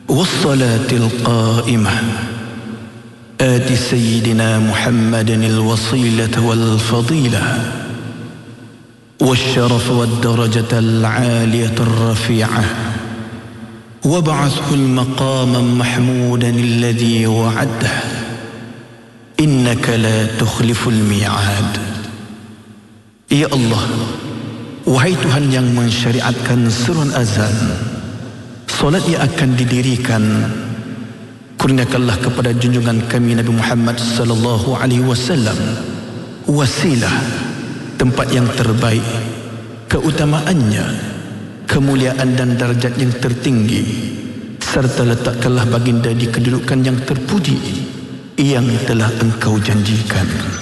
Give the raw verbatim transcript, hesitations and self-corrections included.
والصلاة القائمة آت سيدنا محمد الوصيلة والفضيلة والشرف والدرجة العالية الرفيعة وابعثه المقام محمودا الذي وعده إنك لا تخلف الميعاد. Ya Allah, wahai Tuhan yang mensyariatkan seruan azan, solat yang akan didirikan, kurniakanlah kepada junjungan kami Nabi Muhammad sallallahu alaihi wasallam wasilah, tempat yang terbaik, keutamaannya, kemuliaan dan darjat yang tertinggi, serta letakkanlah baginda di kedudukan yang terpuji yang telah Engkau janjikan.